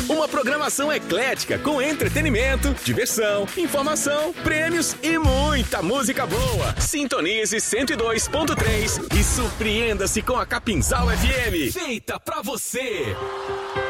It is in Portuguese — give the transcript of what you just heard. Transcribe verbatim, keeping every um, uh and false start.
Uma programação eclética com entretenimento, diversão, informação, prêmios e muita música boa. Sintonize cento e dois ponto três e surpreenda-se com a Capinzal F M. Feita pra você.